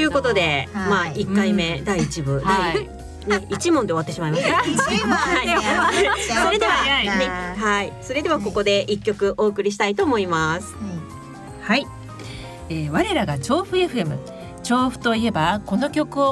いうことで、まあ1回目、第1部、1問で終わってしまいました。それではそれではここで1曲お送りしたいと思います。 はい、我らが調布 FM、調布といえばこの曲を